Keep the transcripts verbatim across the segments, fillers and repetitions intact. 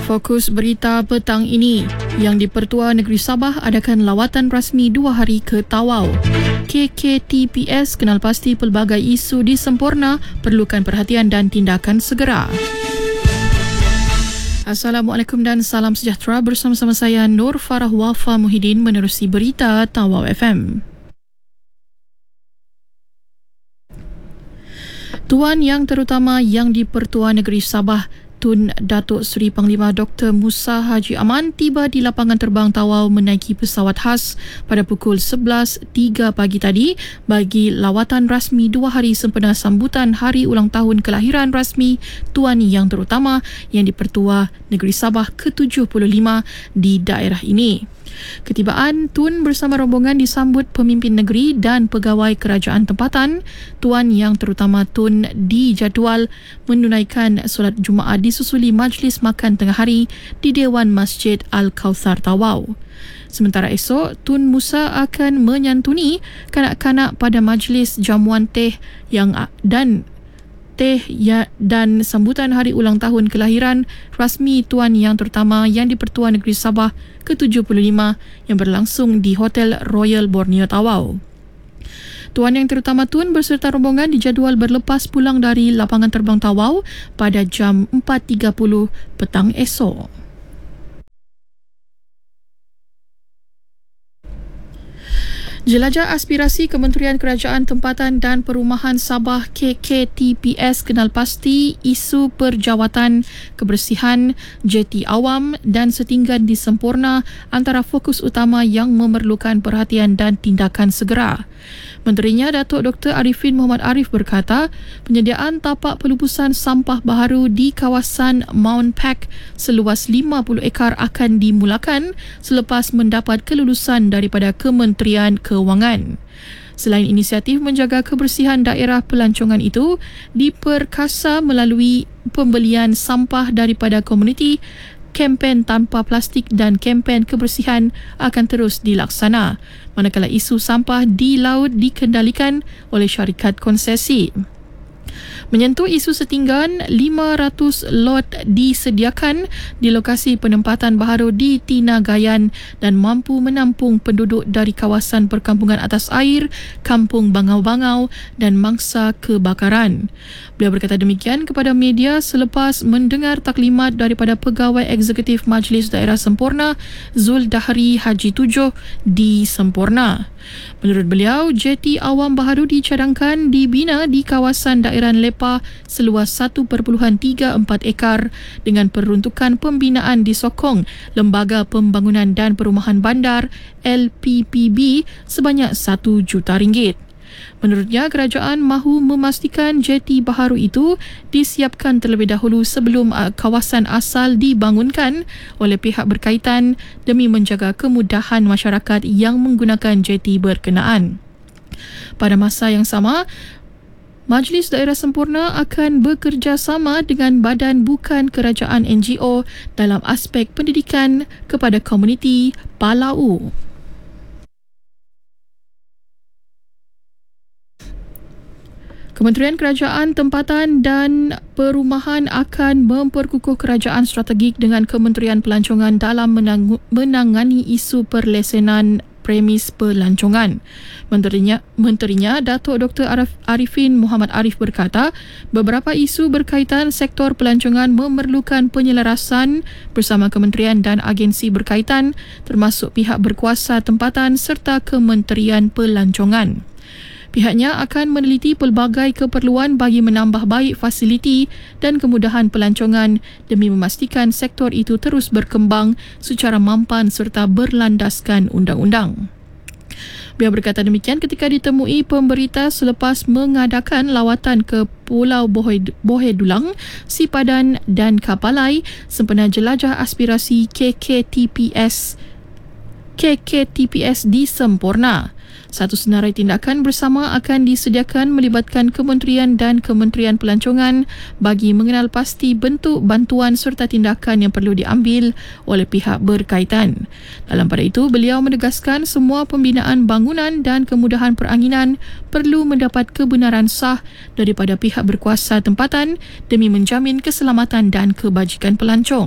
Fokus berita petang ini, Yang di-Pertua Negeri Sabah adakan lawatan rasmi dua hari ke Tawau. K K T P S kenal pasti pelbagai isu di Semporna perlukan perhatian dan tindakan segera. Assalamualaikum dan salam sejahtera, bersama-sama saya Nur Farah Wafa Muhyiddin menerusi berita Tawau F M. Tuan Yang Terutama Yang di-Pertua Negeri Sabah Tun Datuk Seri Panglima Doktor Musa Haji Aman tiba di lapangan terbang Tawau menaiki pesawat khas pada pukul sebelas tiga pagi tadi bagi lawatan rasmi dua hari sempena sambutan hari ulang tahun kelahiran rasmi Tuan Yang Terutama Yang di-Pertua Negeri Sabah ke tujuh puluh lima di daerah ini. Ketibaan Tun bersama rombongan disambut pemimpin negeri dan pegawai kerajaan tempatan. Tuan Yang Terutama Tun dijadual menunaikan solat Jumaat disusuli majlis makan tengah hari di Dewan Masjid Al-Kauthar Tawau. Sementara esok, Tun Musa akan menyantuni kanak-kanak pada majlis jamuan teh yang dan teh ya, dan sambutan hari ulang tahun kelahiran rasmi Tuan Yang Terutama Yang di-Pertua Negeri Sabah ke tujuh puluh lima yang berlangsung di Hotel Royal Borneo Tawau. Tuan Yang Terutama Tun berserta rombongan dijadual berlepas pulang dari lapangan terbang Tawau pada jam empat tiga puluh petang esok. Jelajah aspirasi Kementerian Kerajaan Tempatan dan Perumahan Sabah K K T P S kenal pasti isu perjawatan kebersihan, jeti awam dan setinggan di Semporna antara fokus utama yang memerlukan perhatian dan tindakan segera. Menterinya Datuk Doktor Arifin Muhammad Arif berkata, penyediaan tapak pelupusan sampah baharu di kawasan Mount Peck seluas lima puluh ekar akan dimulakan selepas mendapat kelulusan daripada Kementerian Kewangan. Selain inisiatif menjaga kebersihan daerah pelancongan itu, diperkasa melalui pembelian sampah daripada komuniti, kempen tanpa plastik dan kempen kebersihan akan terus dilaksana, manakala isu sampah di laut dikendalikan oleh syarikat konsesi. Menyentuh isu setinggan, lima ratus lot disediakan di lokasi penempatan baharu di Tinagayan dan mampu menampung penduduk dari kawasan perkampungan atas air, kampung bangau-bangau dan mangsa kebakaran. Beliau berkata demikian kepada media selepas mendengar taklimat daripada Pegawai Eksekutif Majlis Daerah Semporna Zul Dahri Haji Tujuh di Semporna. Menurut beliau, jeti awam baharu dicadangkan dibina di kawasan daerah Lepa seluas satu perpuluhan tiga empat ekar dengan peruntukan pembinaan disokong Lembaga Pembangunan dan Perumahan Bandar L P P B sebanyak satu juta ringgit. Menurutnya, kerajaan mahu memastikan jeti baharu itu disiapkan terlebih dahulu sebelum kawasan asal dibangunkan oleh pihak berkaitan demi menjaga kemudahan masyarakat yang menggunakan jeti berkenaan. Pada masa yang sama, Majlis Daerah Semporna akan bekerjasama dengan badan bukan kerajaan N G O dalam aspek pendidikan kepada komuniti Palau. Kementerian Kerajaan Tempatan dan Perumahan akan memperkukuh kerajaan strategik dengan Kementerian Pelancongan dalam menang- menangani isu perlesenan premis pelancongan. Menterinya, Menterinya Datuk Doktor Arif, Arifin Muhammad Arif berkata, beberapa isu berkaitan sektor pelancongan memerlukan penyelarasan bersama kementerian dan agensi berkaitan termasuk pihak berkuasa tempatan serta Kementerian Pelancongan. Pihaknya akan meneliti pelbagai keperluan bagi menambah baik fasiliti dan kemudahan pelancongan demi memastikan sektor itu terus berkembang secara mampan serta berlandaskan undang-undang. Beliau berkata demikian ketika ditemui pemberita selepas mengadakan lawatan ke Pulau Bohe Dulang, Sipadan dan Kapalai sempena jelajah aspirasi K K T P S K K T P S di Semporna. Satu senarai tindakan bersama akan disediakan melibatkan kementerian dan Kementerian Pelancongan bagi mengenal pasti bentuk bantuan serta tindakan yang perlu diambil oleh pihak berkaitan. Dalam pada itu, beliau menegaskan semua pembinaan bangunan dan kemudahan peranginan perlu mendapat kebenaran sah daripada pihak berkuasa tempatan demi menjamin keselamatan dan kebajikan pelancong.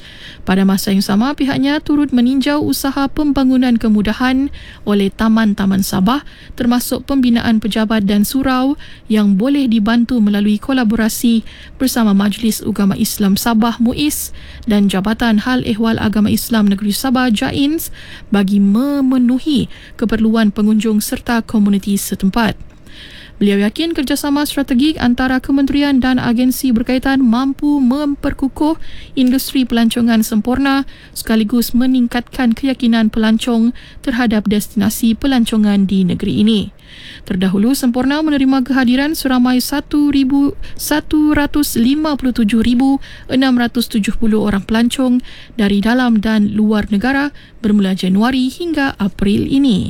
Pada masa yang sama, pihaknya turut meninjau usaha pembangunan kemudahan oleh Taman-Taman Sabah termasuk pembinaan pejabat dan surau yang boleh dibantu melalui kolaborasi bersama Majlis Ugama Islam Sabah M U I S dan Jabatan Hal Ehwal Agama Islam Negeri Sabah J A I N S bagi memenuhi keperluan pengunjung serta komuniti setempat. Beliau yakin kerjasama strategik antara kementerian dan agensi berkaitan mampu memperkukuh industri pelancongan sempurna sekaligus meningkatkan keyakinan pelancong terhadap destinasi pelancongan di negeri ini. Terdahulu, Sempurna menerima kehadiran seramai satu ratus lima puluh tujuh ribu enam ratus tujuh puluh orang pelancong dari dalam dan luar negara bermula Januari hingga April ini.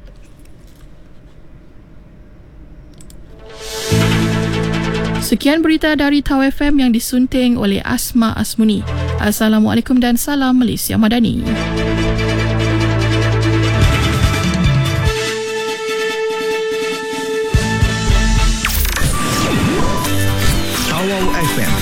Sekian berita dari Tau F M yang disunting oleh Asma Asmuni. Assalamualaikum dan salam Malaysia Madani. Tau F M